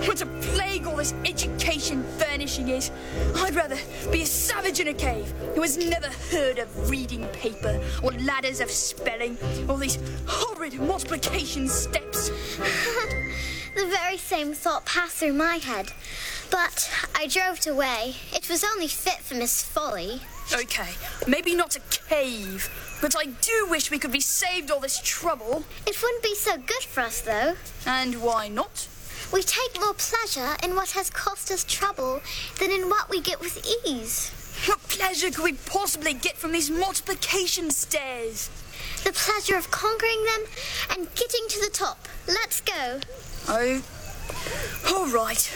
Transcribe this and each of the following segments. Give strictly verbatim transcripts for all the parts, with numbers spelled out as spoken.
What a plague all this education furnishing is. I'd rather be a savage in a cave who has never heard of reading paper or ladders of spelling, or these horrid multiplication steps. The very same thought passed through my head, but I drove it away. It was only fit for Miss Folly. Okay, maybe not a cave, but I do wish we could be saved all this trouble. It wouldn't be so good for us, though. And why not? We take more pleasure in what has cost us trouble than in what we get with ease. What pleasure could we possibly get from these multiplication stairs? The pleasure of conquering them and getting to the top. Let's go. Oh, all right.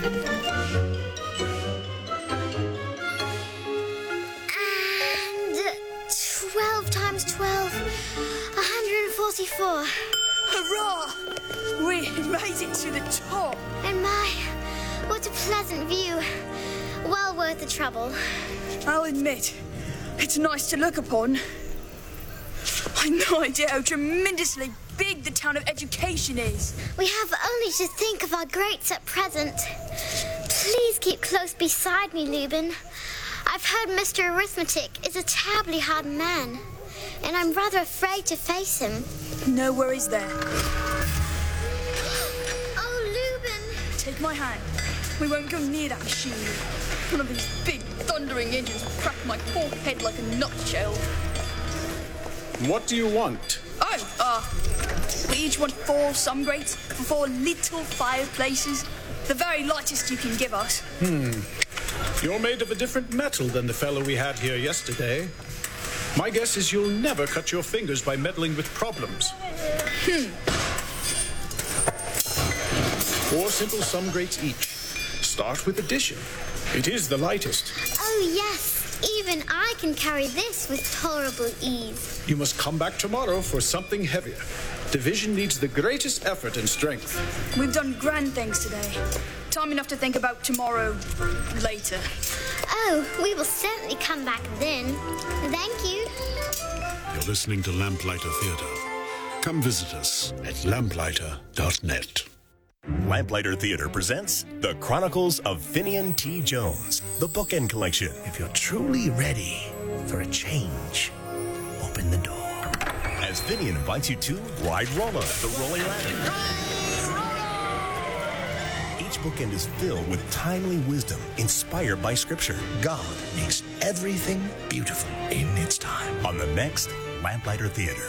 And twelve times twelve, one hundred forty-four. Hurrah! We made it to the top. And my, what a pleasant view. Well worth the trouble. I'll admit, it's nice to look upon. I've no idea how tremendously big the town of Education is. We have only to think of our greats at present. Please keep close beside me, Lubin. I've heard Mister Arithmetic is a terribly hard man, and I'm rather afraid to face him. No worries there. Oh, Lubin! Take my hand. We won't go near that machine. One of these big thundering engines will crack my poor head like a nutshell. What do you want? Oh, uh, we each want four some grates for four little fireplaces. The very lightest you can give us. Hmm. You're made of a different metal than the fellow we had here yesterday. My guess is you'll never cut your fingers by meddling with problems. Hmm. Four simple sum grates each. Start with addition. It is the lightest. Oh, yes. Even I can carry this with tolerable ease. You must come back tomorrow for something heavier. Division needs the greatest effort and strength. We've done grand things today. Time enough to think about tomorrow later. Oh, we will certainly come back then. Thank you. You're listening to Lamplighter Theatre. Come visit us at lamplighter dot net. Lamplighter Theatre presents The Chronicles of Finian T. Jones, the bookend collection. If you're truly ready for a change, open the door. As Finian invites you to ride Rolla, the rolling ladder. Each bookend is filled with timely wisdom inspired by Scripture. God makes everything beautiful in its time. On the next Lamplighter Theatre.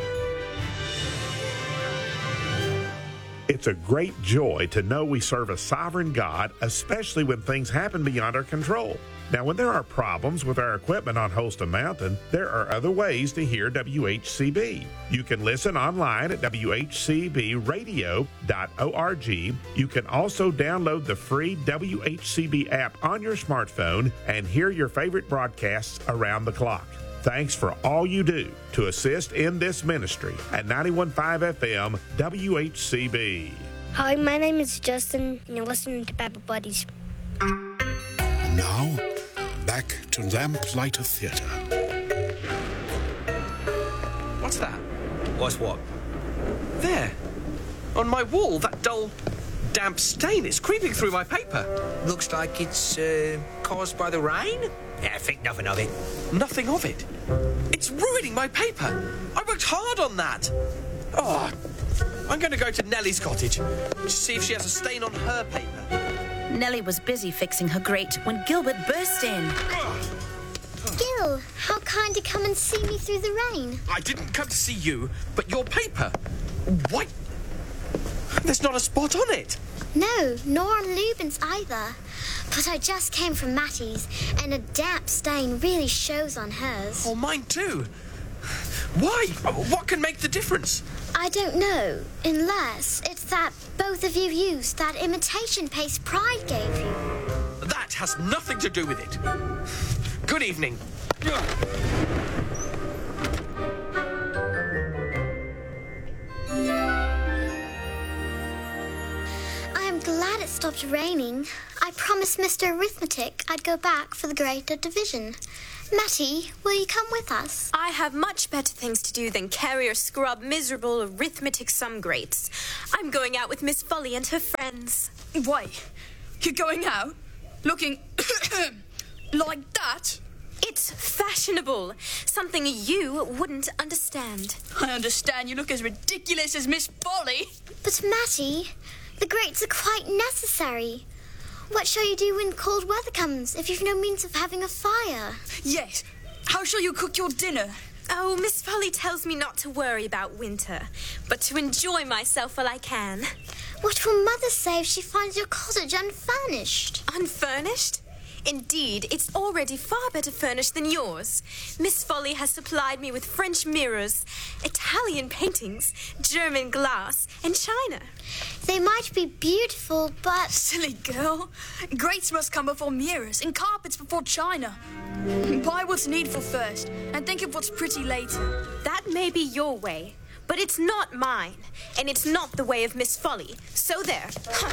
It's a great joy to know we serve a sovereign God, especially when things happen beyond our control. Now, when there are problems with our equipment on Holston Mountain, there are other ways to hear W H C B. You can listen online at w h c b radio dot org. You can also download the free W H C B app on your smartphone and hear your favorite broadcasts around the clock. Thanks for all you do to assist in this ministry at ninety-one point five F M W H C B. Hi, my name is Justin, and you're listening to Bible Buddies. And now, back to Lamplighter Theatre. What's that? What's what? There. On my wall, that dull, damp stain. It's creeping through my paper. Looks like it's uh, caused by the rain? Yeah, I think nothing of it. Nothing of it? It's ruining my paper. I worked hard on that. Oh, I'm going to go to Nellie's cottage to see if she has a stain on her paper. Nellie was busy fixing her grate when Gilbert burst in. Gil, how kind to come and see me through the rain. I didn't come to see you, but your paper. What? There's not a spot on it. No, nor on Lubin's either. But I just came from Mattie's, and a damp stain really shows on hers. Oh, mine too. Why? What can make the difference? I don't know, unless it's that both of you used that imitation paste Pride gave you. That has nothing to do with it. Good evening. glad it stopped raining. I promised Mister Arithmetic I'd go back for the Greater Division. Matty, will you come with us? I have much better things to do than carry or scrub miserable arithmetic sum grates. I'm going out with Miss Folly and her friends. Wait, you're going out? Looking like that? It's fashionable. Something you wouldn't understand. I understand you look as ridiculous as Miss Folly. But Matty, the grates are quite necessary. What shall you do when cold weather comes if you've no means of having a fire? Yes. How shall you cook your dinner? Oh, Miss Folly tells me not to worry about winter, but to enjoy myself while I can. What will Mother say if she finds your cottage unfurnished? Unfurnished? Indeed, it's already far better furnished than yours. Miss Folly has supplied me with French mirrors, Italian paintings, German glass, and china. They might be beautiful, but... Silly girl. Grates must come before mirrors, and carpets before china. Buy what's needful first, and think of what's pretty later. That may be your way, but it's not mine, and it's not the way of Miss Folly. So there.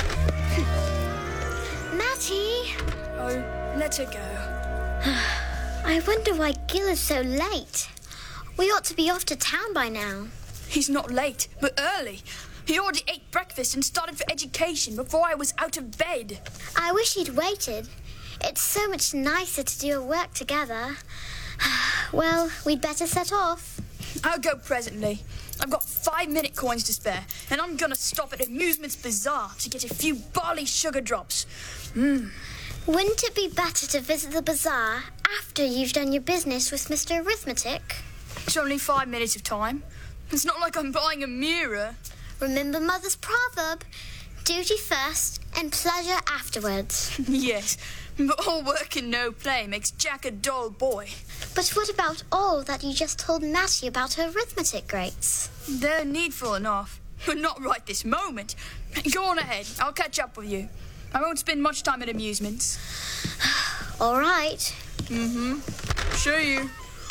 Matty! Oh, let her go. I wonder why Gil is so late. We ought to be off to town by now. He's not late, but early. He already ate breakfast and started for education before I was out of bed. I wish he'd waited. It's so much nicer to do our work together. Well, we'd better set off. I'll go presently. I've got five minute coins to spare, and I'm gonna stop at Amusement's Bazaar to get a few barley sugar drops. Mmm. Wouldn't it be better to visit the bazaar after you've done your business with Mister Arithmetic? It's only five minutes of time. It's not like I'm buying a mirror. Remember Mother's proverb, duty first and pleasure afterwards. Yes, but all work and no play makes Jack a dull boy. But what about all that you just told Matty about her arithmetic grates? They're needful enough, but not right this moment. Go on ahead, I'll catch up with you. I won't spend much time at Amusements. All right. Mm-hmm. Show you.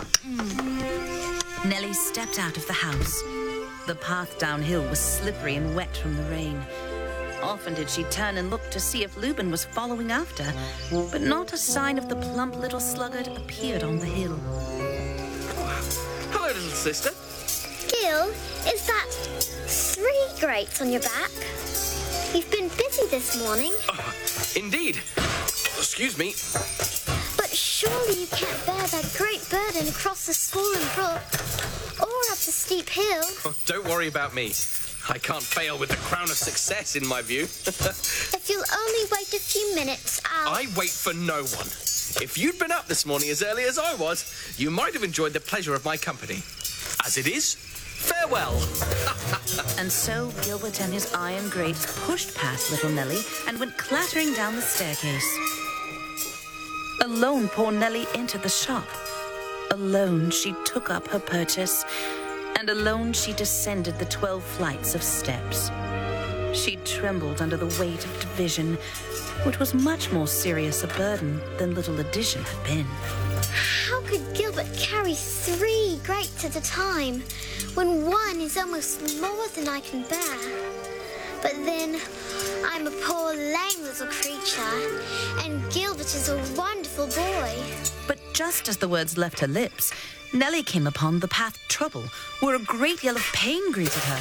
Mm. Nellie stepped out of the house. The path downhill was slippery and wet from the rain. Often did she turn and look to see if Lubin was following after, but not a sign of the plump little sluggard appeared on the hill. Hello, little sister. Gil, is that three grates on your back? You've been busy this morning. Uh, indeed. Excuse me. But surely you can't bear that great burden across the swollen brook or up the steep hill. Oh, don't worry about me. I can't fail with the crown of success in my view. If you'll only wait a few minutes, I'll... I wait for no one. If you'd been up this morning as early as I was, you might have enjoyed the pleasure of my company. As it is, farewell. And so Gilbert and his iron grates pushed past little Nellie and went clattering down the staircase. Alone poor Nellie entered the shop. Alone she took up her purchase, and alone she descended the twelve flights of steps. She trembled under the weight of division, which was much more serious a burden than little addition had been. How could Gilbert carry three grates at a time, when one is almost more than I can bear? But then, I'm a poor lame little creature, and Gilbert is a wonderful boy. But just as the words left her lips, Nellie came upon the path Trouble, where a great yell of pain greeted her.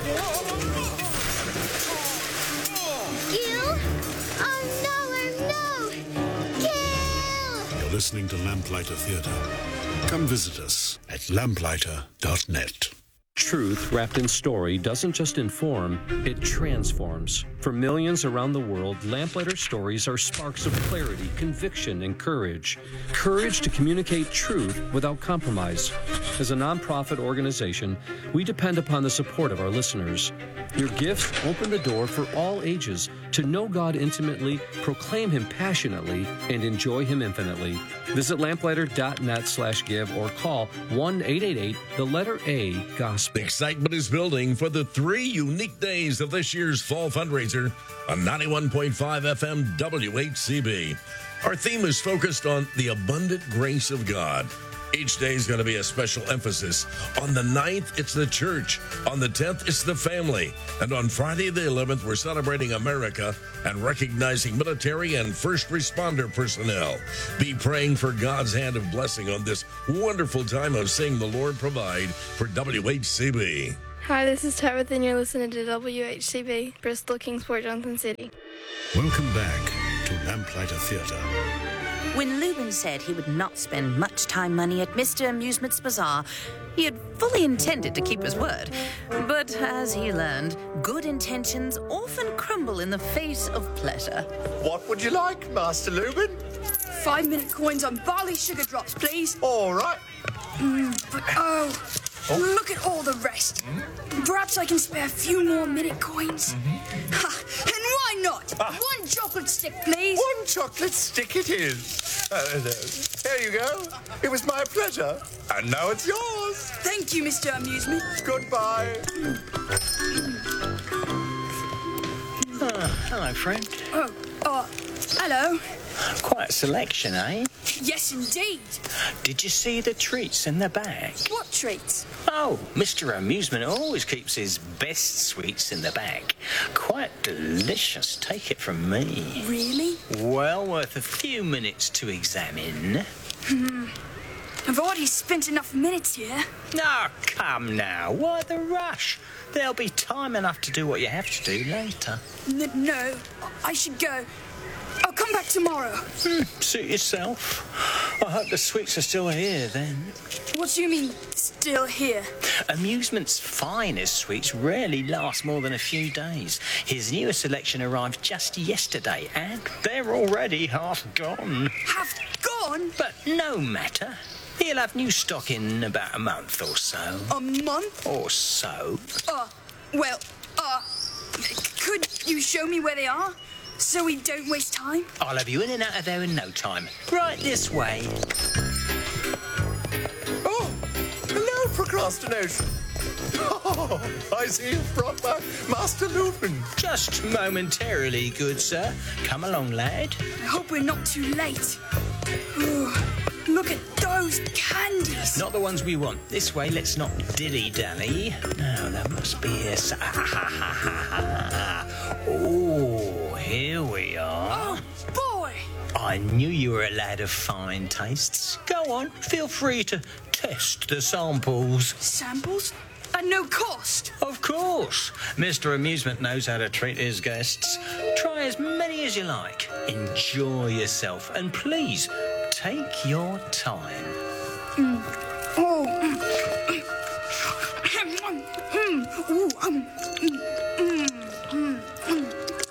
Gil? Oh no, oh no! Gil! You're listening to Lamplighter Theatre. Come visit us at lamplighter dot net. Truth wrapped in story doesn't just inform, it transforms. For millions around the world, Lamplighter stories are sparks of clarity, conviction, and courage. Courage to communicate truth without compromise. As a nonprofit organization, we depend upon the support of our listeners. Your gifts open the door for all ages to know God intimately, proclaim Him passionately, and enjoy Him infinitely. Visit lamplighter dot net slash give or call one eight eight eight, the letter A, Gospel. Excitement is building for the three unique days of this year's fall fundraiser on ninety-one point five F M W H C B. Our theme is focused on the abundant grace of God. Each day is going to be a special emphasis. On the ninth, it's the church. On the tenth, it's the family. And on Friday the eleventh, we're celebrating America and recognizing military and first responder personnel. Be praying for God's hand of blessing on this wonderful time of seeing the Lord provide for W H C B. Hi, this is Tabitha, and you're listening to W H C B, Bristol, Kingsport, Johnson City. Welcome back to Lamplighter Theatre. When Lubin said he would not spend much time money at Mister Amusement's Bazaar, he had fully intended to keep his word. But as he learned, good intentions often crumble in the face of pleasure. What would you like, Master Lubin? Five-minute coins on barley sugar drops, please. All right. Mm, but, oh, oh, look at all the rest. Mm? Perhaps I can spare a few more minute coins. Mm-hmm. Ha, and why not? Ah. One chocolate stick, please. One chocolate stick it is. Uh, there you go. It was my pleasure. And now it's yours. Thank you, Mister Amusement. Goodbye. Oh, hello, friend. Oh, uh, hello. Quite a selection, eh? Yes, indeed. Did you see the treats in the bag? What treats? Oh, Mister Amusement always keeps his best sweets in the bag. Quite delicious, take it from me. Really? Well worth a few minutes to examine. Hmm. I've already spent enough minutes here. Oh, come now. Why the rush? There'll be time enough to do what you have to do later. N- no, I should go. I'll come back tomorrow. Hmm, suit yourself. I hope the sweets are still here then. What do you mean, still here? Amusement's finest sweets rarely last more than a few days. His newest selection arrived just yesterday, and they're already half gone. Half gone? But no matter. He'll have new stock in about a month or so. A month? Or so. Uh, well, uh, could you show me where they are? So we don't waste time? I'll have you in and out of there in no time. Right this way. Oh, hello, procrastination. Oh, I see you've brought back Master Lupin. Just momentarily, good sir. Come along, lad. I hope we're not too late. Ooh, look at those candies. Not the ones we want. This way, let's not dilly-dally. Now, there must be a... Oh, here we are. Oh, boy! I knew you were a lad of fine tastes. Go on, feel free to test the samples. Samples? At no cost? Of course. Mister Amusement knows how to treat his guests. Try as many as you like. Enjoy yourself. And please, take your time. Mm. Oh. Mm. Mm. Ooh, um. Mm. Mm. Mm.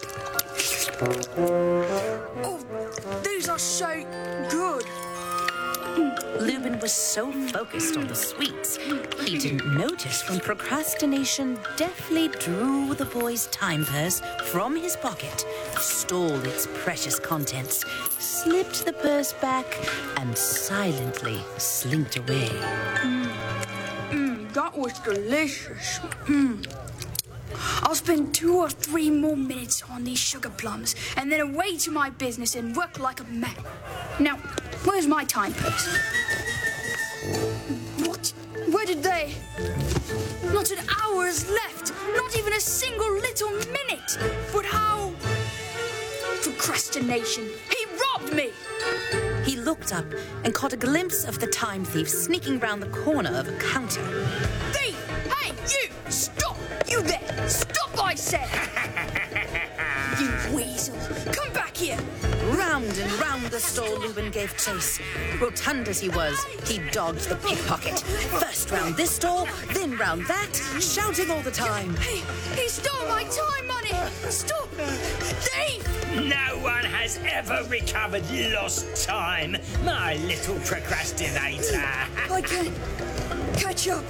Oh, these are so good. Lubin was so focused on the sweets, he didn't notice when procrastination deftly drew the boy's time purse from his pocket, stole its precious contents, slipped the purse back, and silently slinked away. Mm. Mm, that was delicious. Mm. I'll spend two or three more minutes on these sugar plums and then away to my business and work like a man. Now, where's my time purse? What? Where did they? Not an hour is left. Not even a single little minute. But how? Procrastination. He robbed me. He looked up and caught a glimpse of the time thief sneaking round the corner of a counter. Thief! Hey, you! Stop! You there! Stop, I said! You weasel! Come back here! Round and round the store Lubin gave chase. Rotund as he was, he dodged the pickpocket. First round this store, then round that, shouting all the time. He, he stole my time money! Stop! Thief! No one has ever recovered lost time, my little procrastinator. I can't catch up.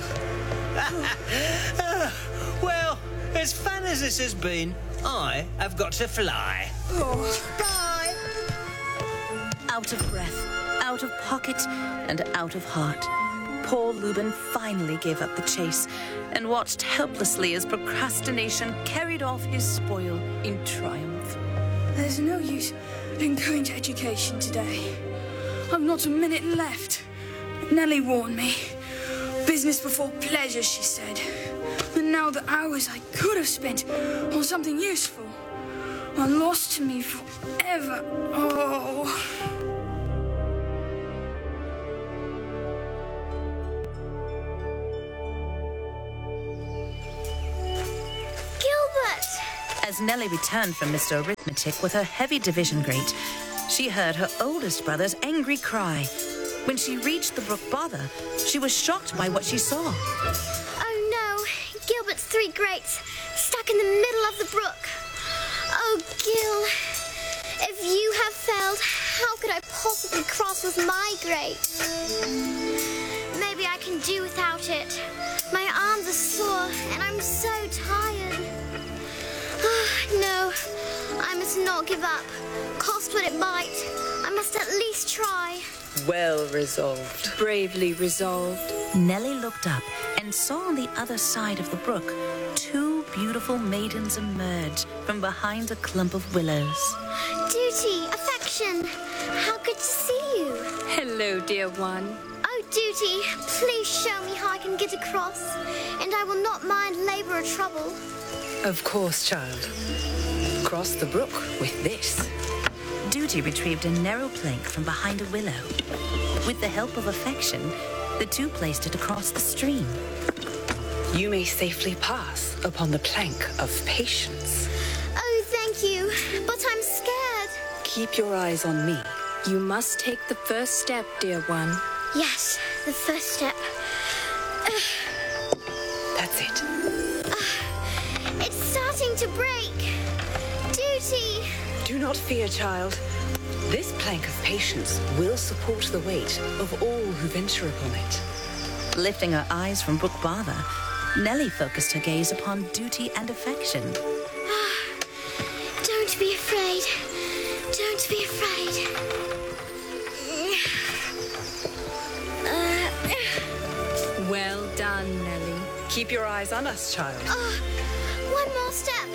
uh, well, as fun as this has been, I have got to fly. Oh. Bye. Out of breath, out of pocket, and out of heart, poor Lubin finally gave up the chase and watched helplessly as procrastination carried off his spoil in triumph. There's no use in going to education today. I've not a minute left. Nellie warned me. Business before pleasure, she said. And now the hours I could have spent on something useful are lost to me forever. Oh. Gilbert! As Nellie returned from Mister Arithmetic with her heavy division grate, she heard her oldest brother's angry cry. When she reached the brook Bother, she was shocked by what she saw. Oh no, Gilbert's three grates stuck in the middle of the brook. Oh, Gil, if you have failed, how could I possibly cross with my grate? Maybe I can do without it. My arms are sore and I'm so tired. No, I must not give up. Cost what it might, I must at least try. Well resolved. Bravely resolved. Nellie looked up and saw on the other side of the brook two beautiful maidens emerge from behind a clump of willows. Duty, affection, how good to see you. Hello, dear one. Oh, Duty, please show me how I can get across, and I will not mind labor or trouble. Of course, child. Cross the brook with this. Duty retrieved a narrow plank from behind a willow. With the help of affection, the two placed it across the stream. You may safely pass upon the plank of patience. Oh, thank you, but I'm scared. Keep your eyes on me. You must take the first step, dear one. Yes, the first step. Uh, That's it. Uh, it's starting to break. Duty! Do not fear, child. This plank of patience will support the weight of all who venture upon it. Lifting her eyes from Brook Bother, Nellie focused her gaze upon Duty and affection. Don't be afraid. Don't be afraid. Uh, well done, Nellie. Keep your eyes on us, child. Uh, one more step.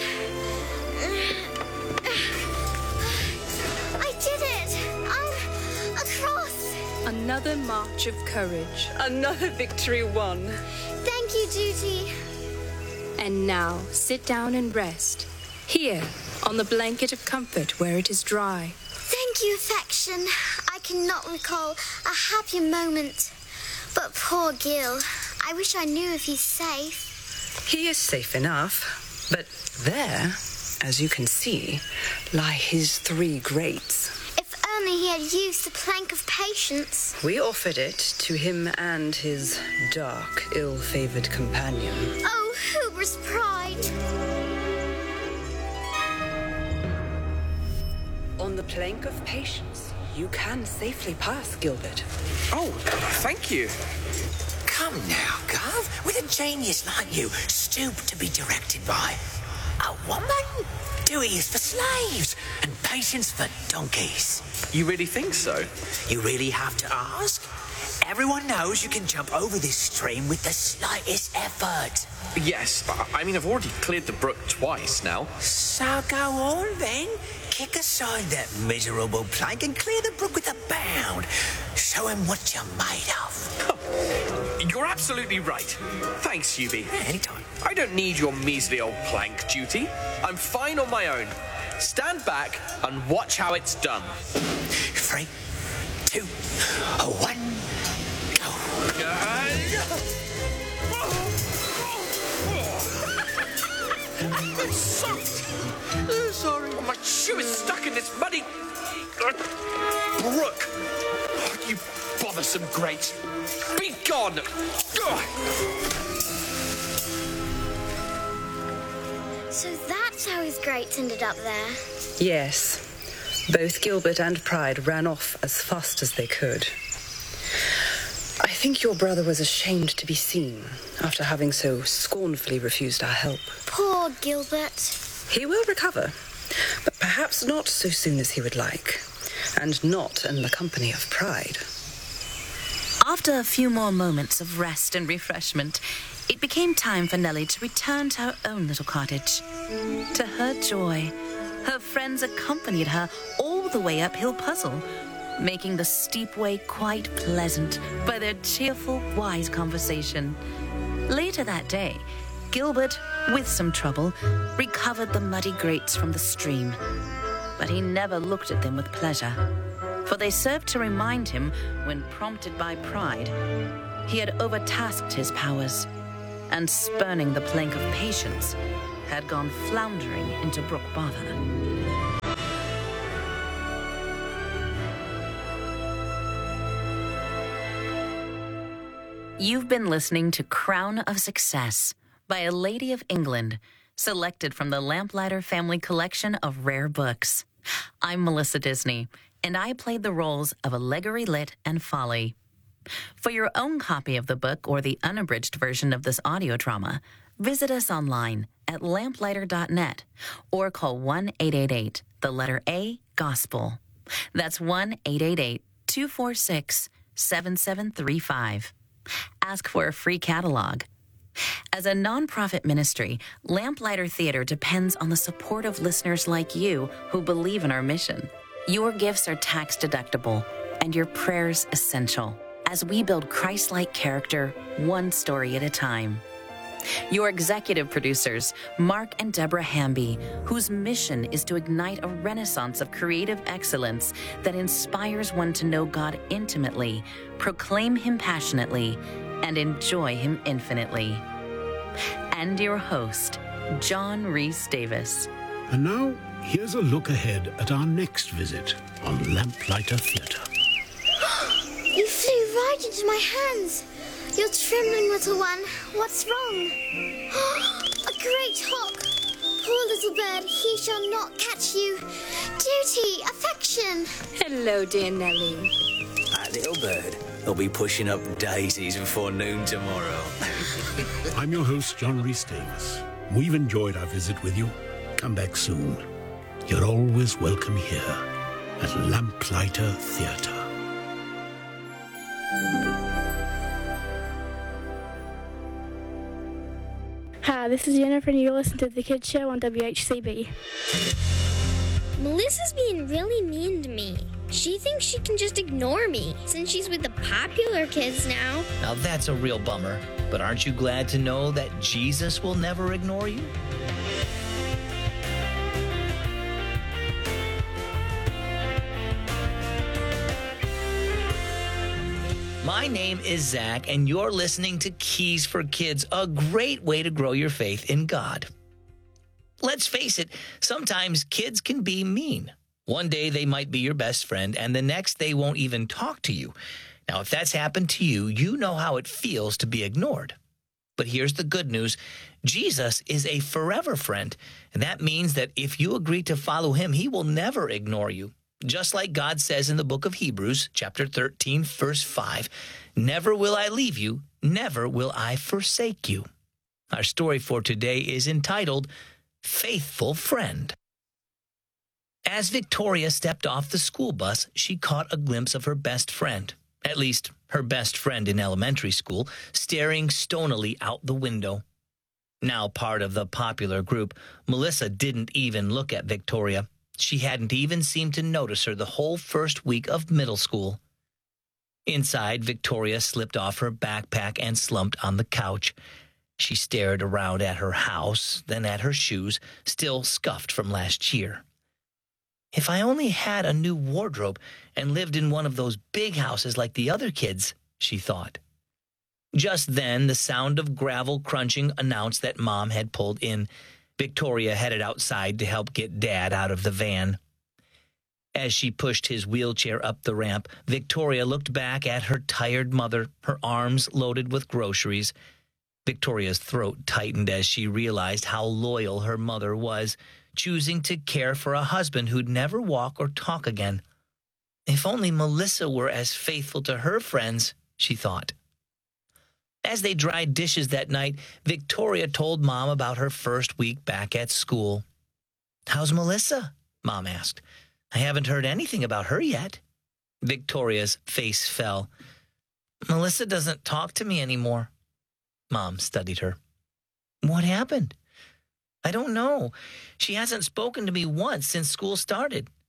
I did it! I'm across! Another march of courage. Another victory won. Thank you, Duty. And now, sit down and rest. Here, on the blanket of comfort where it is dry. Thank you, affection. I cannot recall a happier moment. But poor Gil, I wish I knew if he's safe. He is safe enough, but there, as you can see, lie his three grates. If only he had used the plank of patience. We offered it to him and his dark, ill-favored companion. Oh, hubris pride! On the plank of patience, you can safely pass, Gilbert. Oh, thank you. Come now, Gov. With a genius like you, stoop to be directed by a woman? Dewey is for slaves and patience for donkeys. You really think so? You really have to ask? Everyone knows you can jump over this stream with the slightest effort. Yes, I mean, I've already cleared the brook twice now. So go on then. Kick aside that miserable plank and clear the brook with a bound. Show him what you're made of. You're absolutely right. Thanks, Hubie. Yeah, anytime. I don't need your measly old plank, Duty. I'm fine on my own. Stand back and watch how it's done. Three, two, one, go. I'm soaked. Oh, sorry. Oh, my shoe is stuck in this muddy uh, brook. Oh, you bothersome grate. Be gone. Ugh. So that's how his grates ended up there. Yes. Both Gilbert and Pride ran off as fast as they could. I think your brother was ashamed to be seen after having so scornfully refused our help. Poor Gilbert. He will recover, but perhaps not so soon as he would like, and not in the company of Pride. After a few more moments of rest and refreshment, it became time for Nellie to return to her own little cottage. To her joy, her friends accompanied her all the way up Hill Puzzle, making the steep way quite pleasant by their cheerful, wise conversation. Later that day, Gilbert, with some trouble, recovered the muddy grates from the stream. But he never looked at them with pleasure, for they served to remind him, when prompted by pride, he had overtasked his powers, and spurning the plank of patience, had gone floundering into brook bother. You've been listening to Crown of Success by A Lady of England, selected from the Lamplighter family collection of rare books. I'm Melissa Disney, and I played the roles of Allegory Lit and Folly. For your own copy of the book or the unabridged version of this audio drama, visit us online at lamplighter dot net or call one eight eight eight, the letter A, Gospel. That's one eight eight eight, two four six, seven seven three five. Ask for a free catalog. As a nonprofit ministry, Lamplighter Theater depends on the support of listeners like you who believe in our mission. Your gifts are tax deductible and your prayers essential as we build Christ-like character one story at a time. Your executive producers, Mark and Deborah Hamby, whose mission is to ignite a renaissance of creative excellence that inspires one to know God intimately, proclaim Him passionately, and enjoy Him infinitely. And your host, John Rhys Davis. And now, here's a look ahead at our next visit on Lamplighter Theatre. You flew right into my hands. You're trembling, little one. What's wrong? A great hawk. Poor little bird, he shall not catch you. Duty, affection. Hello, dear Nellie. That little bird will be pushing up daisies before noon tomorrow. I'm your host, John Rhys Davis. We've enjoyed our visit with you. Come back soon. You're always welcome here at Lamplighter Theatre. Hi, this is Jennifer, and you're listening to The Kids Show on W H C B. Melissa's being really mean to me. She thinks she can just ignore me, since she's with the popular kids now. Now that's a real bummer, but aren't you glad to know that Jesus will never ignore you? My name is Zach, and you're listening to Keys for Kids, a great way to grow your faith in God. Let's face it, sometimes kids can be mean. One day they might be your best friend, and the next they won't even talk to you. Now, if that's happened to you, you know how it feels to be ignored. But here's the good news. Jesus is a forever friend, and that means that if you agree to follow him, he will never ignore you. Just like God says in the book of Hebrews, chapter thirteen, verse five, never will I leave you, never will I forsake you. Our story for today is entitled, Faithful Friend. As Victoria stepped off the school bus, she caught a glimpse of her best friend, at least her best friend in elementary school, staring stonily out the window. Now part of the popular group, Melissa didn't even look at Victoria. She hadn't even seemed to notice her the whole first week of middle school. Inside, Victoria slipped off her backpack and slumped on the couch. She stared around at her house, then at her shoes, still scuffed from last year. If I only had a new wardrobe and lived in one of those big houses like the other kids, she thought. Just then, the sound of gravel crunching announced that Mom had pulled in. Victoria headed outside to help get Dad out of the van. As she pushed his wheelchair up the ramp, Victoria looked back at her tired mother, her arms loaded with groceries. Victoria's throat tightened as she realized how loyal her mother was, choosing to care for a husband who'd never walk or talk again. If only Melissa were as faithful to her friends, she thought. As they dried dishes that night, Victoria told Mom about her first week back at school. "How's Melissa?" Mom asked. "I haven't heard anything about her yet." Victoria's face fell. "Melissa doesn't talk to me anymore." Mom studied her. "What happened?" "I don't know. She hasn't spoken to me once since school started.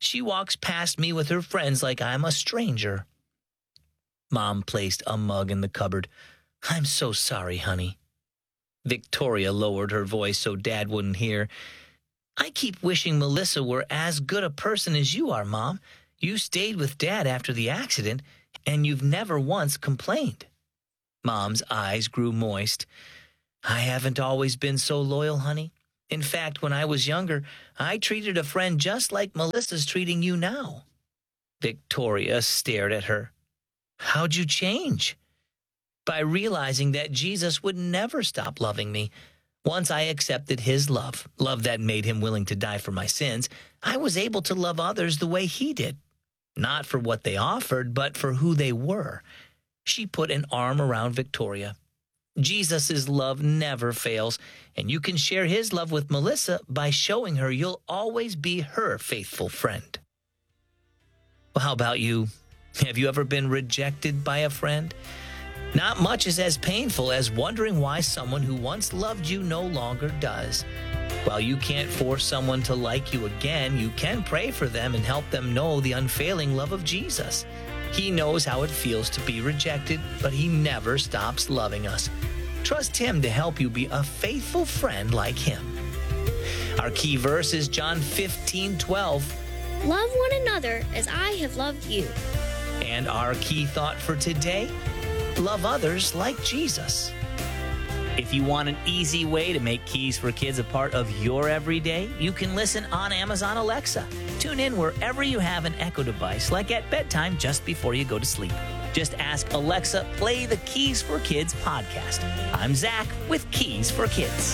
She walks past me with her friends like I'm a stranger. Mom placed a mug in the cupboard. I'm so sorry, honey. Victoria lowered her voice so Dad wouldn't hear. I keep wishing Melissa were as good a person as you are, Mom. You stayed with Dad after the accident, and you've never once complained. Mom's eyes grew moist. I haven't always been so loyal, honey. In fact, when I was younger, I treated a friend just like Melissa's treating you now. Victoria stared at her. How'd you change? By realizing that Jesus would never stop loving me. Once I accepted his love, love that made him willing to die for my sins, I was able to love others the way he did. Not for what they offered, but for who they were. She put an arm around Victoria. Jesus' love never fails, and you can share his love with Melissa by showing her you'll always be her faithful friend. Well, how about you? Have you ever been rejected by a friend? Not much is as painful as wondering why someone who once loved you no longer does. While you can't force someone to like you again, you can pray for them and help them know the unfailing love of Jesus. He knows how it feels to be rejected, but he never stops loving us. Trust him to help you be a faithful friend like him. Our key verse is John fifteen twelve. Love one another as I have loved you. And our key thought for today, love others like Jesus. If you want an easy way to make Keys for Kids a part of your everyday, you can listen on Amazon Alexa. Tune in wherever you have an Echo device, like at bedtime just before you go to sleep. Just ask Alexa, play the Keys for Kids podcast. I'm Zach with Keys for Kids.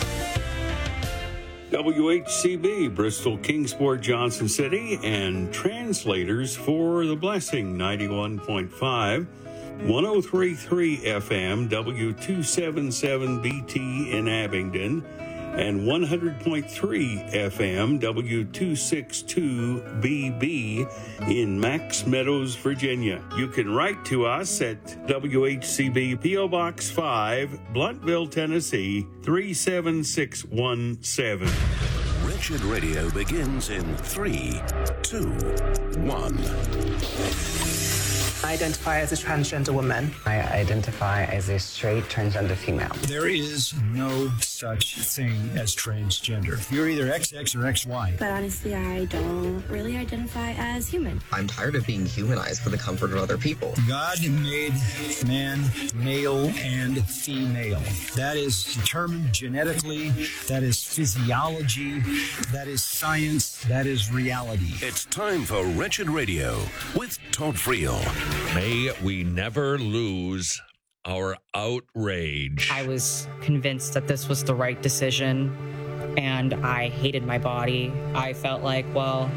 W H C B, Bristol, Kingsport, Johnson City, and translators for The Blessing, ninety-one point five. one oh three point three F M, W two seventy-seven B T in Abingdon, and one hundred point three F M, W two sixty-two B B in Max Meadows, Virginia. You can write to us at W H C B, P O Box five, Bluntville, Tennessee, three seven six one seven. Wretched Radio begins in three, two, one. I identify as a transgender woman. I identify as a straight transgender female. There is no such thing as transgender. You're either X X or X Y. But honestly, I don't really identify as human. I'm tired of being humanized for the comfort of other people. God made man male and female. That is determined genetically. That is physiology. That is science. That is reality. It's time for Wretched Radio with Todd Friel. May we never lose our outrage. I was convinced that this was the right decision, and I hated my body. I felt like, well,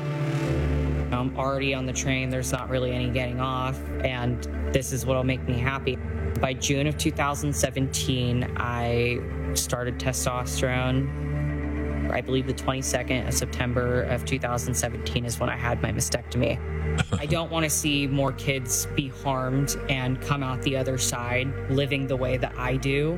I'm already on the train. There's not really any getting off, and this is what'll make me happy. By June of two thousand seventeen, I started testosterone. I believe the twenty-second of September of two thousand seventeen is when I had my mastectomy. I don't want to see more kids be harmed and come out the other side living the way that I do.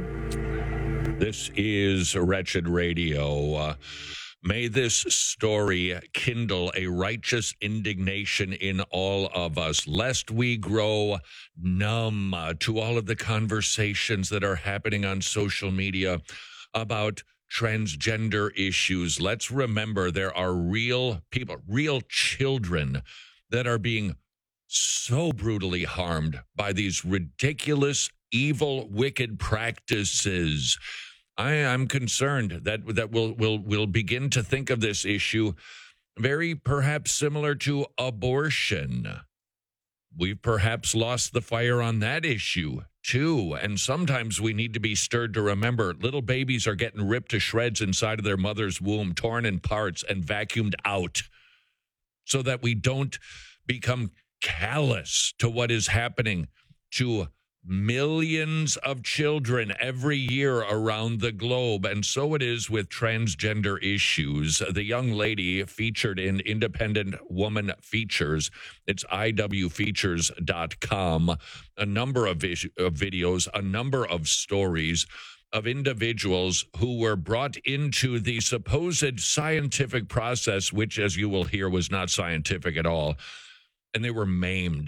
This is Wretched Radio. Uh, may this story kindle a righteous indignation in all of us, lest we grow numb uh, to all of the conversations that are happening on social media about transgender issues. Let's remember there are real people, real children that are being so brutally harmed by these ridiculous, evil, wicked practices. I am concerned that that we'll, we'll, we'll begin to think of this issue very perhaps similar to abortion. We've perhaps lost the fire on that issue, too. And sometimes we need to be stirred to remember little babies are getting ripped to shreds inside of their mother's womb, torn in parts and vacuumed out, so that we don't become callous to what is happening to millions of children every year around the globe. And so it is with transgender issues. The young lady featured in Independent Woman Features, it's I W features dot com, a number of, vis- of videos, a number of stories of individuals who were brought into the supposed scientific process, which, as you will hear, was not scientific at all, and they were maimed.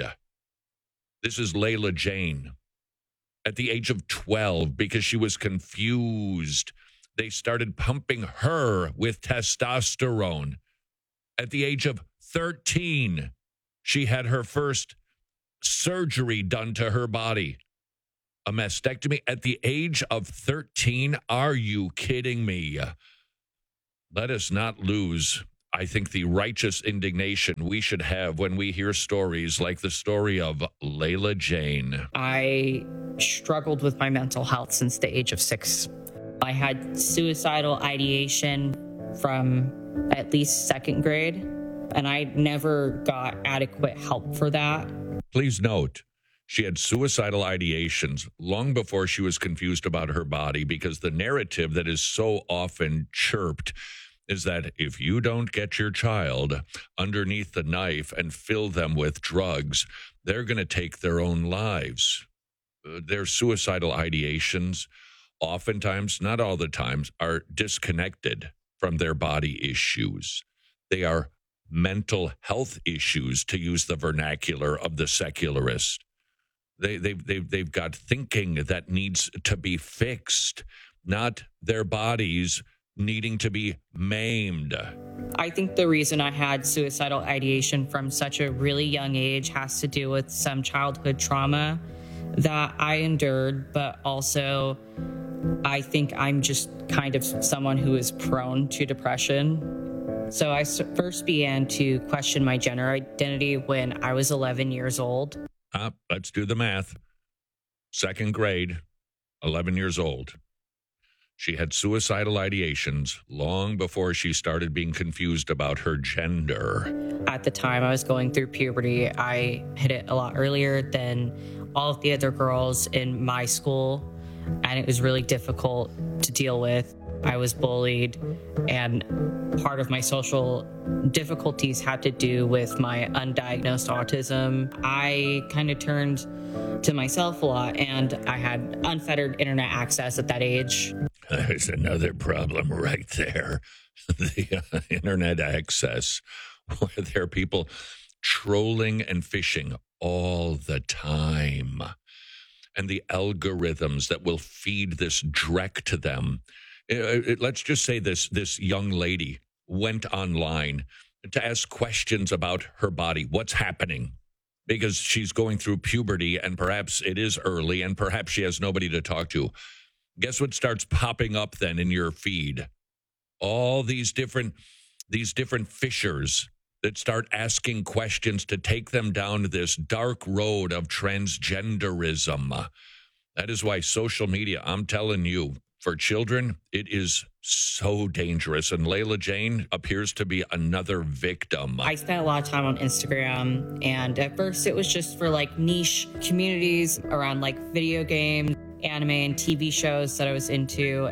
This is Layla Jane. At the age of twelve, because she was confused, they started pumping her with testosterone. At the age of thirteen, she had her first surgery done to her body. A mastectomy at the age of thirteen? Are you kidding me? Let us not lose, I think, the righteous indignation we should have when we hear stories like the story of Layla Jane. I struggled with my mental health since the age of six. I had suicidal ideation from at least second grade, and I never got adequate help for that. Please note, she had suicidal ideations long before she was confused about her body, because the narrative that is so often chirped is that if you don't get your child underneath the knife and fill them with drugs, they're going to take their own lives. Uh, their suicidal ideations, oftentimes, not all the times, are disconnected from their body issues. They are mental health issues, to use the vernacular of the secularist. They, they've, they've, they've got thinking that needs to be fixed, not their bodies needing to be maimed. I think the reason I had suicidal ideation from such a really young age has to do with some childhood trauma that I endured, but also I think I'm just kind of someone who is prone to depression. So I first began to question my gender identity when I was eleven years old. Uh, let's do the math. Second grade, eleven years old. She had suicidal ideations long before she started being confused about her gender. At the time I was going through puberty, I hit it a lot earlier than all of the other girls in my school, and it was really difficult to deal with. I was bullied, and part of my social difficulties had to do with my undiagnosed autism. I kind of turned to myself a lot, and I had unfettered internet access at that age. There's another problem right there. The uh, internet access, where there are people trolling and phishing all the time. And the algorithms that will feed this dreck to them. It, it, let's just say this, this young lady went online to ask questions about her body. What's happening? Because she's going through puberty, and perhaps it is early, and perhaps she has nobody to talk to. Guess what starts popping up then in your feed? All these different, these different fishers that start asking questions to take them down this dark road of transgenderism. That is why social media, I'm telling you, for children, it is so dangerous. And Layla Jane appears to be another victim. I spent a lot of time on Instagram, and at first it was just for like niche communities around like video games, anime, and T V shows that I was into.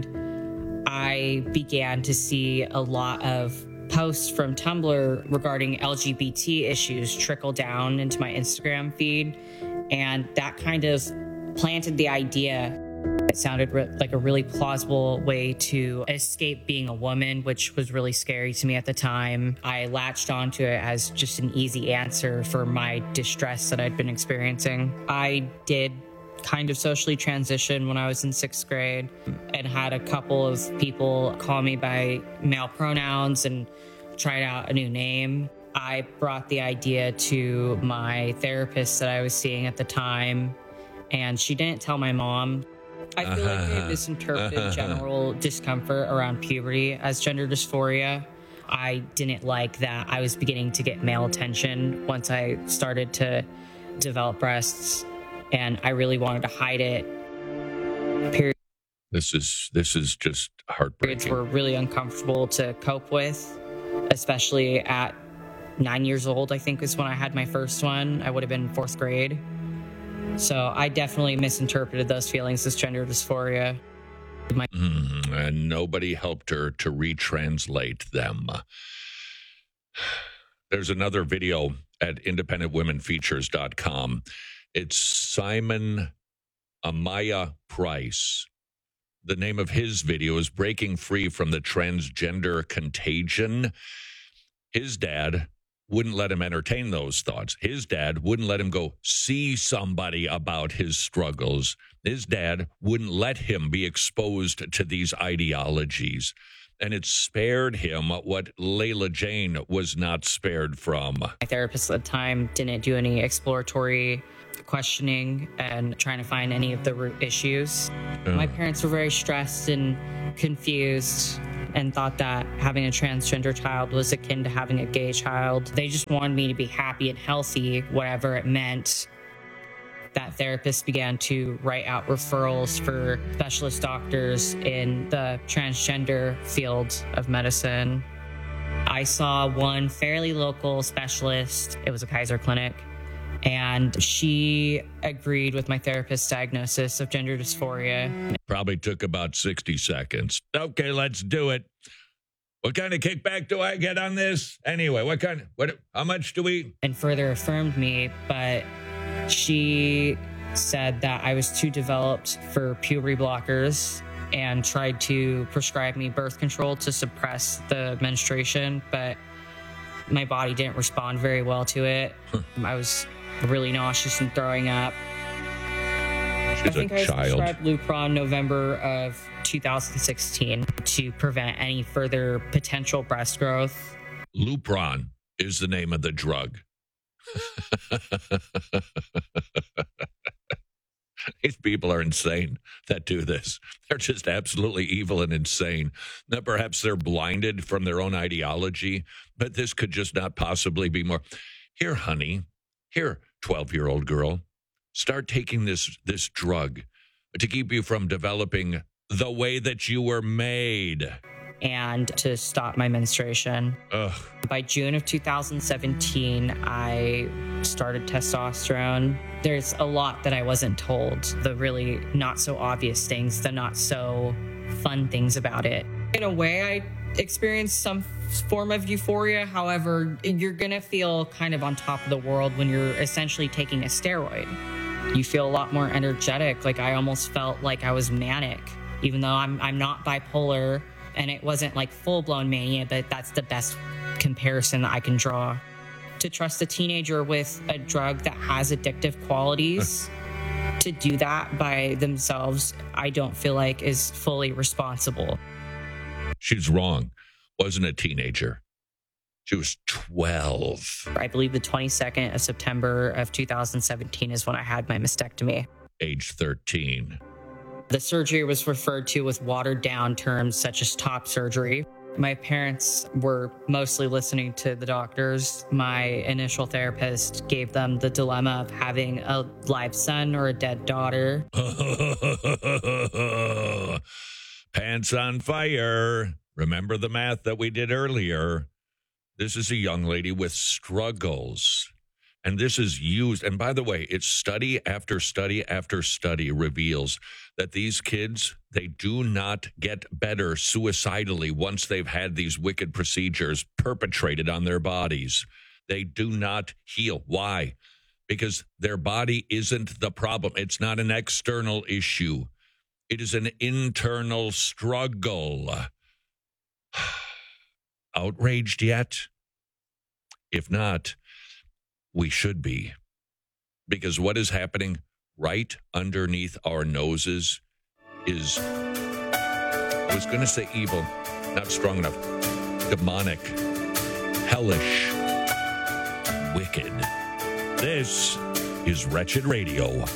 And I began to see a lot of posts from Tumblr regarding L G B T issues trickle down into my Instagram feed. And that kind of planted the idea. It sounded re- like a really plausible way to escape being a woman, which was really scary to me at the time. I latched onto it as just an easy answer for my distress that I'd been experiencing. I did kind of socially transition when I was in sixth grade and had a couple of people call me by male pronouns and tried out a new name. I brought the idea to my therapist that I was seeing at the time, and she didn't tell my mom. I feel like I misinterpreted general discomfort around puberty as gender dysphoria. I didn't like that I was beginning to get male attention once I started to develop breasts, and I really wanted to hide it. Period. This is this is just heartbreaking. Periods were really uncomfortable to cope with, especially at nine years old, I think is when I had my first one. I would have been in fourth grade. So I definitely misinterpreted those feelings as gender dysphoria. My- mm, and nobody helped her to retranslate them. There's another video at independent women features dot com. It's Simon Amaya Price. the name of his video is Breaking Free from the Transgender Contagion. His dad wouldn't let him entertain those thoughts. His dad wouldn't let him go see somebody about his struggles. His dad wouldn't let him be exposed to these ideologies. And it spared him what Layla Jane was not spared from. My therapist at the time didn't do any exploratory questioning and trying to find any of the root issues. Uh. My parents were very stressed and confused and thought that having a transgender child was akin to having a gay child. They just wanted me to be happy and healthy, whatever it meant. That therapist began to write out referrals for specialist doctors in the transgender field of medicine. I saw one fairly local specialist. It was a Kaiser clinic. And she agreed with my therapist's diagnosis of gender dysphoria. Probably took about sixty seconds. Okay, let's do it. What kind of kickback do I get on this? Anyway, what kind, what, how much do we? And further affirmed me, but she said that I was too developed for puberty blockers and tried to prescribe me birth control to suppress the menstruation, but my body didn't respond very well to it. Huh. I was really nauseous and throwing up. She's I think a I was child. prescribed Lupron November of two thousand sixteen to prevent any further potential breast growth. Lupron is the name of the drug. These people are insane that do this. They're just absolutely evil and insane. Now, perhaps they're blinded from their own ideology, but this could just not possibly be more. Here, honey, here, twelve-year-old girl, start taking this, this drug to keep you from developing the way that you were made. And to stop my menstruation. Ugh. By June of two thousand seventeen, I started testosterone. There's a lot that I wasn't told. The really not so obvious things, the not so fun things about it. In a way, I experienced some form of euphoria. However, you're gonna feel kind of on top of the world when you're essentially taking a steroid. You feel a lot more energetic. Like I almost felt like I was manic, even though I'm I'm not bipolar. And it wasn't like full-blown mania, but that's the best comparison that I can draw. To trust a teenager with a drug that has addictive qualities, to do that by themselves, I don't feel like is fully responsible. She's wrong. Wasn't a teenager. She was twelve. I believe the twenty-second of September of two thousand seventeen is when I had my mastectomy. Age thirteen. The surgery was referred to with watered down terms such as top surgery. My parents were mostly listening to the doctors. My initial therapist gave them the dilemma of having a live son or a dead daughter. Pants on fire. Remember the math that we did earlier. This is a young lady with struggles. And this is used, and by the way, it's study after study after study reveals that these kids, they do not get better suicidally once they've had these wicked procedures perpetrated on their bodies. They do not heal. Why? Because their body isn't the problem. It's not an external issue. It is an internal struggle. Outraged yet? If not, we should be, because what is happening right underneath our noses is, I was going to say evil, not strong enough, demonic, hellish, wicked. This is Wretched Radio.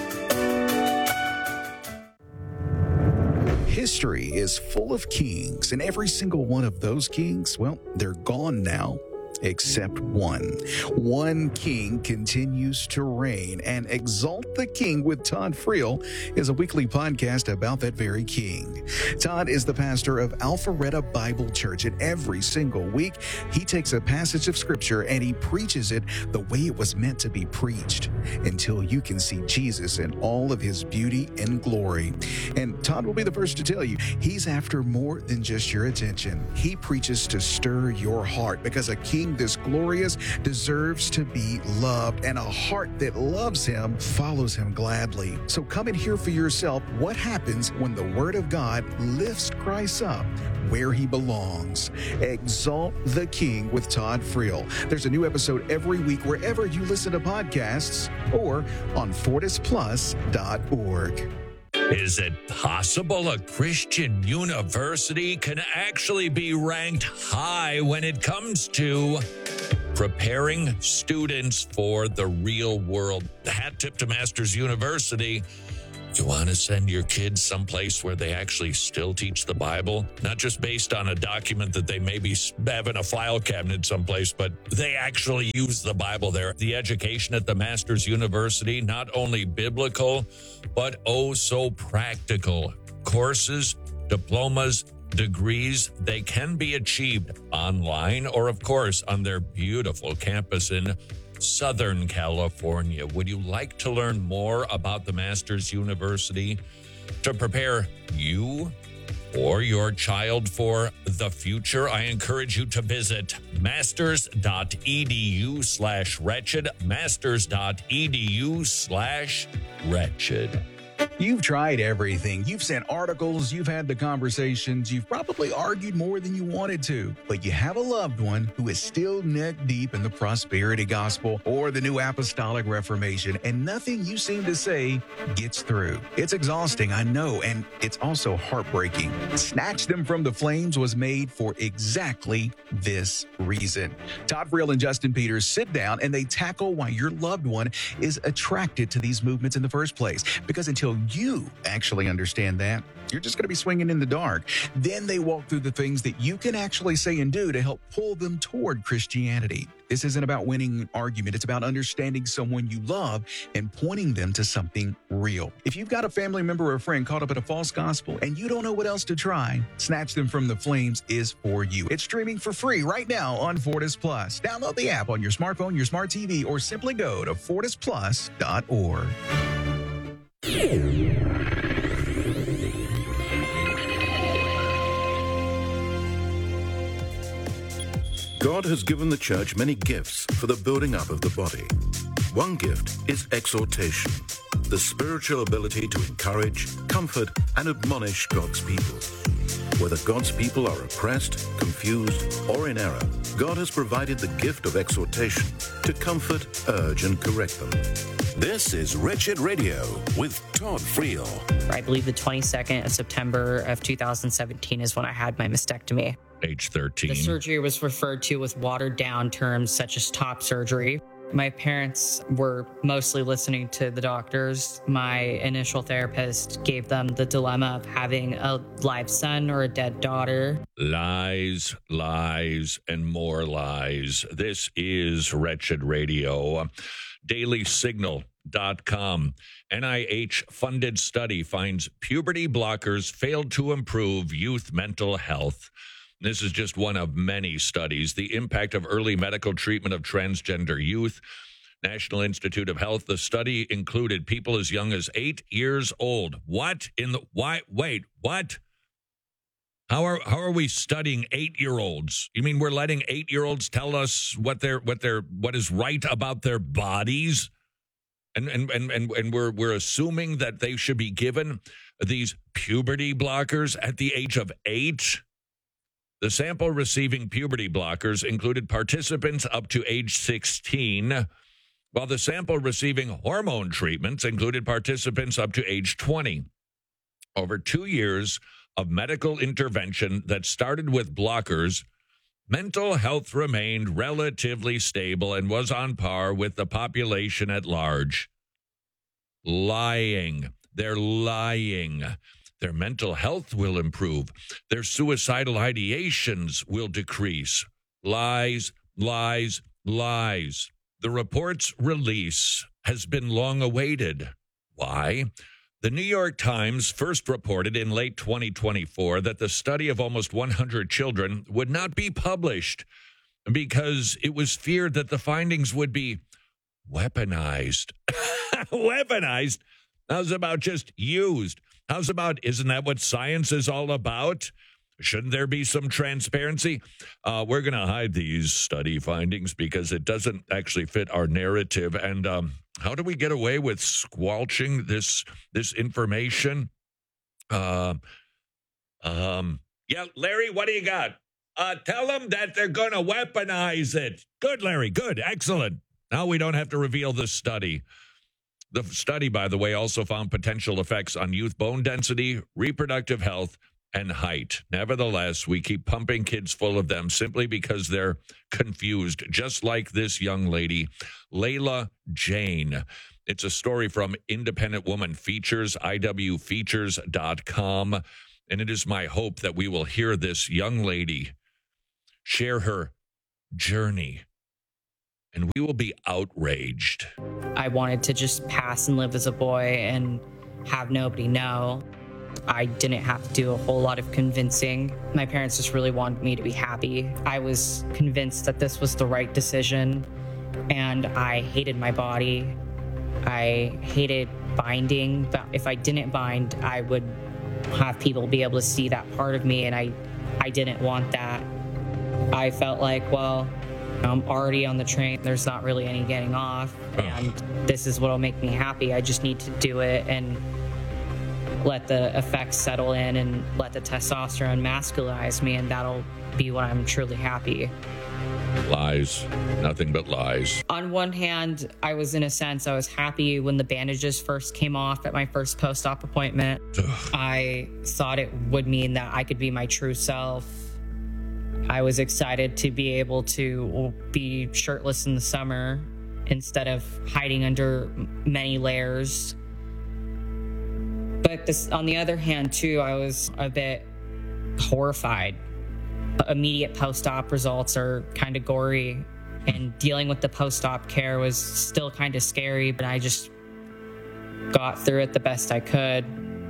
History is full of kings, and every single one of those kings, well, they're gone now. Except one. One king continues to reign, and Exalt the King with Todd Friel is a weekly podcast about that very king. Todd is the pastor of Alpharetta Bible Church, and every single week he takes a passage of scripture and he preaches it the way it was meant to be preached until you can see Jesus in all of his beauty and glory. And Todd will be the first to tell you, he's after more than just your attention. He preaches to stir your heart, because a king king this glorious deserves to be loved, and a heart that loves him follows him gladly. So come and hear for yourself what happens when the Word of God lifts Christ up where he belongs. Exalt the King with Todd Friel. There's a new episode every week wherever you listen to podcasts or on fortis plus dot org. Is it possible a Christian university can actually be ranked high when it comes to preparing students for the real world? Hat tip to Masters University. You want to send your kids someplace where they actually still teach the Bible, not just based on a document that they maybe have in a file cabinet someplace, but they actually use the Bible there. The education at the Masters University, not only biblical, but oh so practical. Courses, diplomas, degrees, they can be achieved online or, of course, on their beautiful campus in Southern California. Would you like to learn more about the Masters University to prepare you or your child for the future? I encourage you to visit masters.edu slash wretched, masters.edu slash wretched. You've tried everything. You've sent articles, you've had the conversations, you've probably argued more than you wanted to, but you have a loved one who is still neck deep in the prosperity gospel or the new apostolic reformation, and nothing you seem to say gets through. It's exhausting, I know, and it's also heartbreaking. Snatch Them from the Flames was made for exactly this reason. Todd Friel and Justin Peters sit down and they tackle why your loved one is attracted to these movements in the first place. Because until you actually understand that, you're just going to be swinging in the dark. Then they walk through the things that you can actually say and do to help pull them toward Christianity. This isn't about winning an argument. It's about understanding someone you love and pointing them to something real. If you've got a family member or a friend caught up in a false gospel and you don't know what else to try, Snatch Them from the Flames is for you. It's streaming for free right now on Fortis Plus. Download the app on your smartphone, your smart T V, or simply go to fortis plus dot org. God has given the church many gifts for the building up of the body. One gift is exhortation, the spiritual ability to encourage, comfort, and admonish God's people. Whether God's people are oppressed, confused, or in error, God has provided the gift of exhortation to comfort, urge, and correct them. This is Wretched Radio with Todd Friel. I believe the twenty-second of September of two thousand seventeen is when I had my mastectomy. Age thirteen. The surgery was referred to with watered down terms such as top surgery. My parents were mostly listening to the doctors. My initial therapist gave them the dilemma of having a live son or a dead daughter. Lies, lies, and more lies. This is Wretched Radio. daily signal dot com. N I H-funded study finds puberty blockers failed to improve youth mental health. This is just one of many studies. The impact of early medical treatment of transgender youth. National Institute of Health. The study included people as young as eight years old. What in the why? Wait, what? How are how are we studying eight-year-olds? You mean we're letting eight-year-olds tell us what they're what they're what is right about their bodies? And and and and, and we're we're assuming that they should be given these puberty blockers at the age of eight? The sample receiving puberty blockers included participants up to age sixteen, while the sample receiving hormone treatments included participants up to age twenty. Over two years of medical intervention that started with blockers, mental health remained relatively stable and was on par with the population at large. Lying. They're lying. Their mental health will improve. Their suicidal ideations will decrease. Lies, lies, lies. The report's release has been long awaited. Why? The New York Times first reported in late twenty twenty-four that the study of almost one hundred children would not be published because it was feared that the findings would be weaponized. Weaponized? How's about just used? How's about, isn't that what science is all about? Shouldn't there be some transparency? Uh, we're going to hide these study findings because it doesn't actually fit our narrative. And um, how do we get away with squelching this this information? Uh, um, yeah, Larry, what do you got? Uh, tell them that they're going to weaponize it. Good, Larry. Good. Excellent. Now we don't have to reveal the study. The study, by the way, also found potential effects on youth bone density, reproductive health, and height. Nevertheless, we keep pumping kids full of them simply because they're confused, just like this young lady, Layla Jane. It's a story from Independent Woman Features, I W features dot com, and it is my hope that we will hear this young lady share her journey, and we will be outraged. I wanted to just pass and live as a boy and have nobody know. I didn't have to do a whole lot of convincing. My parents just really wanted me to be happy. I was convinced that this was the right decision, and I hated my body. I hated binding, but if I didn't bind, I would have people be able to see that part of me, and I, I didn't want that. I felt like, well, I'm already on the train. There's not really any getting off, and this is what'll make me happy. I just need to do it and let the effects settle in and let the testosterone masculinize me, and that'll be when I'm truly happy. Lies. Nothing but lies. On one hand, I was, in a sense, I was happy when the bandages first came off at my first post-op appointment. I thought it would mean that I could be my true self. I was excited to be able to be shirtless in the summer instead of hiding under many layers. But this, on the other hand, too, I was a bit horrified. Immediate post-op results are kind of gory, and dealing with the post-op care was still kind of scary, but I just got through it the best I could.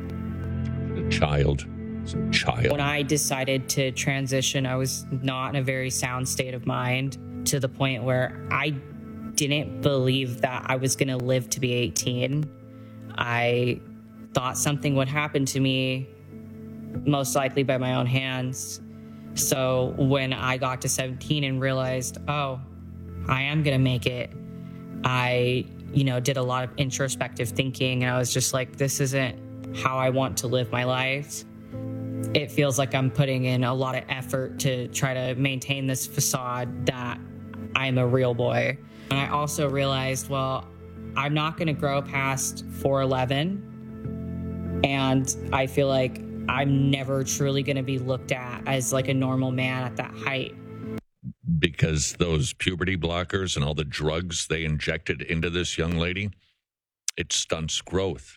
A child. It's a child. When I decided to transition, I was not in a very sound state of mind, to the point where I didn't believe that I was going to live to be eighteen. I thought something would happen to me, most likely by my own hands. So when I got to seventeen and realized, oh, I am going to make it, I, you know, did a lot of introspective thinking, and I was just like, this isn't how I want to live my life. It feels like I'm putting in a lot of effort to try to maintain this facade that I'm a real boy. And I also realized, well, I'm not going to grow past four eleven, and I feel like I'm never truly going to be looked at as like a normal man at that height. Because those puberty blockers and all the drugs they injected into this young lady, it stunts growth.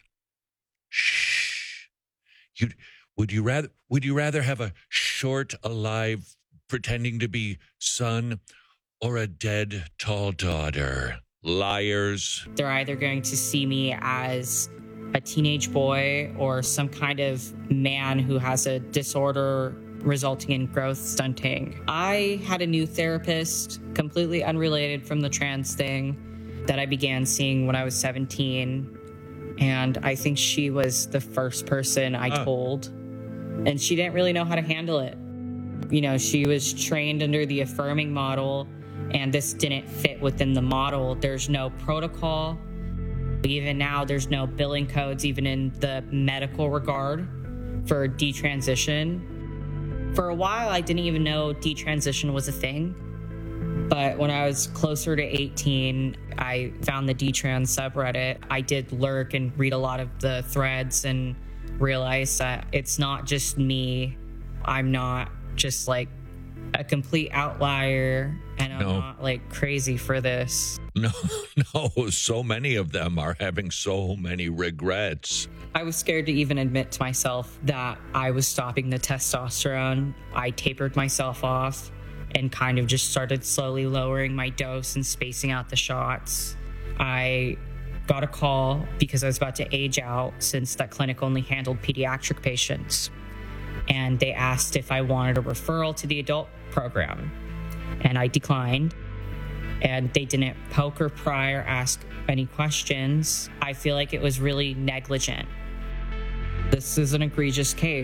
Shh. You would you rather would you rather have a short, alive, pretending to be son, or a dead, tall daughter? Liars. They're either going to see me as a teenage boy or some kind of man who has a disorder resulting in growth stunting. I had a new therapist, completely unrelated from the trans thing, that I began seeing when I was seventeen. And I think she was the first person I uh. told. And she didn't really know how to handle it. You know, she was trained under the affirming model, and this didn't fit within the model. There's no protocol. Even now, there's no billing codes, even in the medical regard, for detransition. For a while, I didn't even know detransition was a thing. But when I was closer to eighteen, I found the detrans subreddit. I did lurk and read a lot of the threads and realized that it's not just me. I'm not just like a complete outlier, and I'm no. not like crazy for this. No, no, so many of them are having so many regrets. I was scared to even admit to myself that I was stopping the testosterone. I tapered myself off and kind of just started slowly lowering my dose and spacing out the shots. I got a call because I was about to age out, since that clinic only handled pediatric patients. And they asked if I wanted a referral to the adult program. And I declined. And they didn't poke or pry or ask any questions. I feel like it was really negligent. This is an egregious case.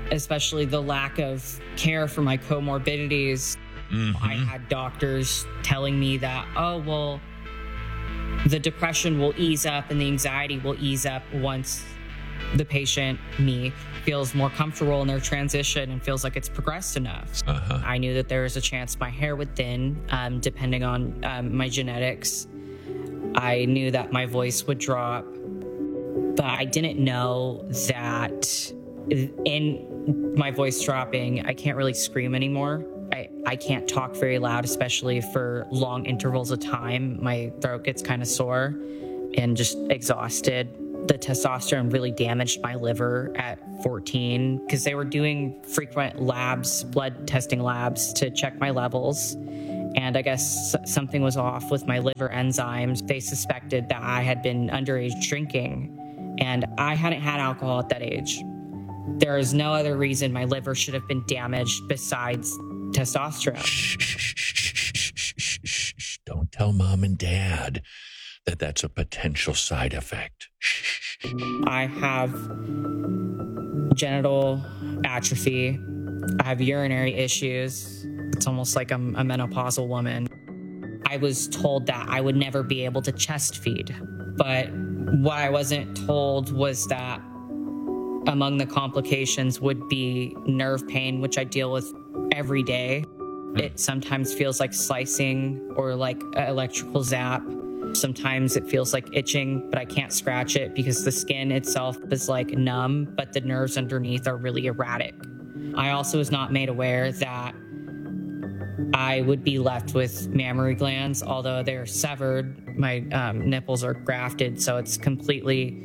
especially the lack of care for my comorbidities. Mm-hmm. I had doctors telling me that, oh, well, the depression will ease up and the anxiety will ease up once the patient, me, feels more comfortable in their transition and feels like it's progressed enough. Uh-huh. I knew that there was a chance my hair would thin, um, depending on um, my genetics. I knew that my voice would drop, but I didn't know that in my voice dropping, I can't really scream anymore. I, I can't talk very loud, especially for long intervals of time. My throat gets kind of sore and just exhausted. The testosterone really damaged my liver at fourteen because they were doing frequent labs, blood testing labs to check my levels. And I guess something was off with my liver enzymes. They suspected that I had been underage drinking, and I hadn't had alcohol at that age. There is no other reason my liver should have been damaged besides testosterone. Shh, shh, shh, shh, shh, shh, shh. Don't tell mom and dad that that's a potential side effect. Shh. I have genital atrophy. I have urinary issues. It's almost like I'm a menopausal woman. I was told that I would never be able to chest feed, but what I wasn't told was that among the complications would be nerve pain, which I deal with every day. It sometimes feels like slicing or like an electrical zap. Sometimes it feels like itching, but I can't scratch it because the skin itself is like numb, but the nerves underneath are really erratic. I also was not made aware that I would be left with mammary glands, although they're severed. My um, nipples are grafted, so it's completely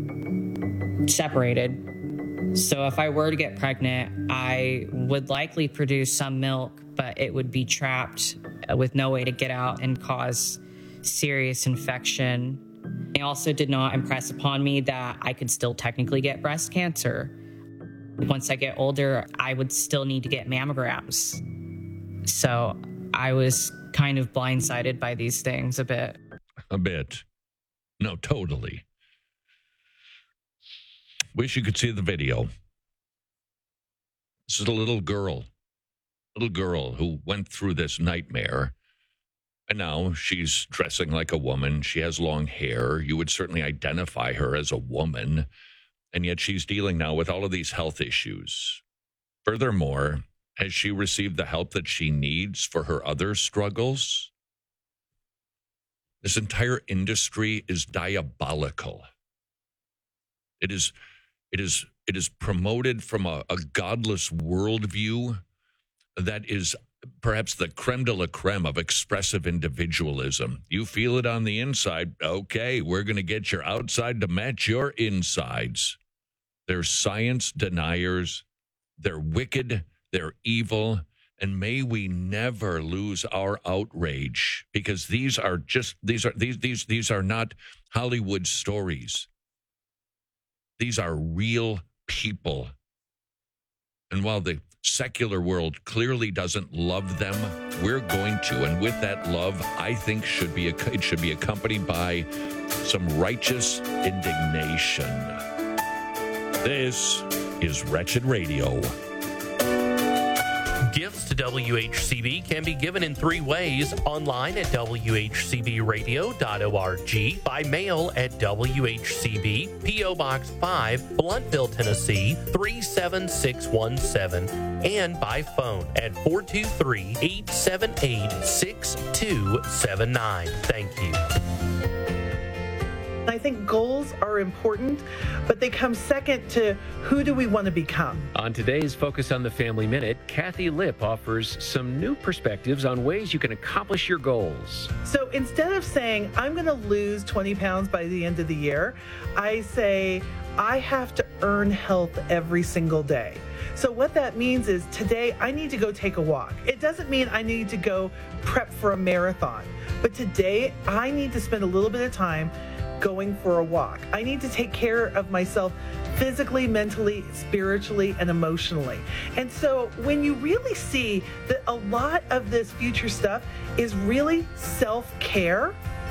separated. So if I were to get pregnant, I would likely produce some milk, but it would be trapped with no way to get out and cause serious infection. They also did not impress upon me that I could still technically get breast cancer. Once I get older, I would still need to get mammograms. So I was kind of blindsided by these things a bit. A bit. No, totally. Wish you could see the video. This is a little girl, little girl who went through this nightmare. And now she's dressing like a woman. She has long hair. You would certainly identify her as a woman. And yet she's dealing now with all of these health issues. Furthermore, has she received the help that she needs for her other struggles? This entire industry is diabolical. It is, it is, it is promoted from a, a godless worldview that is perhaps the creme de la creme of expressive individualism. You feel it on the inside. Okay, we're going to get your outside to match your insides. They're science deniers. They're wicked. They're evil. And may we never lose our outrage, because these are just these are these these these are not Hollywood stories. These are real people. And while the secular world clearly doesn't love them, we're going to, and with that love, I think should be it should be accompanied by some righteous indignation. This is Wretched Radio. Gifts to W H C B can be given in three ways: online at w h c b radio dot org, by mail at W H C B, P O Box five, Blountville, Tennessee three seven six one seven, and by phone at four two three, eight seven eight, six two seven nine. Thank you. I think goals are important, but they come second to who do we want to become. On today's Focus on the Family Minute, Kathy Lipp offers some new perspectives on ways you can accomplish your goals. So instead of saying, I'm going to lose twenty pounds by the end of the year, I say, I have to earn health every single day. So what that means is today I need to go take a walk. It doesn't mean I need to go prep for a marathon, but today I need to spend a little bit of time going for a walk. I need to take care of myself physically, mentally, spiritually, and emotionally. And so when you really see that a lot of this future stuff is really self-care,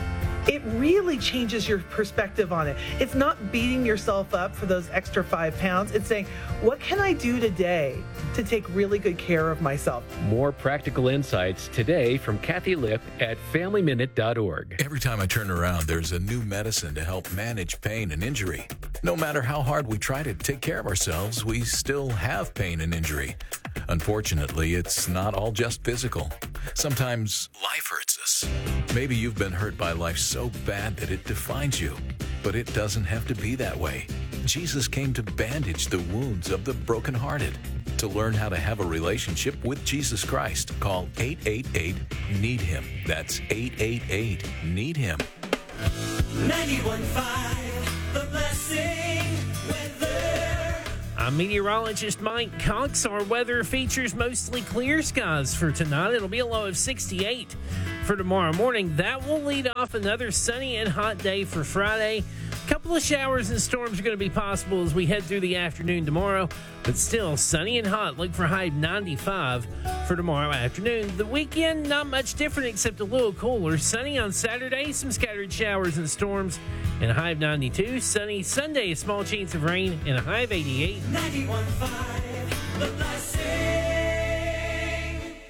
it really changes your perspective on it. It's not beating yourself up for those extra five pounds. It's saying, what can I do today to take really good care of myself? More practical insights today from Kathy Lip at family minute dot org. Every time I turn around, there's a new medicine to help manage pain and injury. No matter how hard we try to take care of ourselves, we still have pain and injury. Unfortunately, it's not all just physical. Sometimes life hurts us. Maybe you've been hurt by life so bad that it defines you, but it doesn't have to be that way. Jesus came to bandage the wounds of the brokenhearted. To learn how to have a relationship with Jesus Christ, call eight eight eight, need him. That's eight eight eight, need him. ninety-one point five, The Blessing Weather. I'm meteorologist Mike Cox. Our weather features mostly clear skies for tonight. It'll be a low of sixty-eight for tomorrow morning. That will lead off another sunny and hot day for Friday. A couple of showers and storms are going to be possible as we head through the afternoon tomorrow, but still sunny and hot. Look for a high of ninety-five for tomorrow afternoon. The weekend, not much different except a little cooler. Sunny on Saturday, some scattered showers and storms, and a high of ninety-two. Sunny Sunday, a small chance of rain, and a high of eighty-eight. ninety-one point five, The Blessing.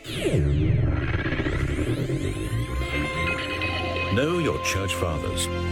Know your church fathers.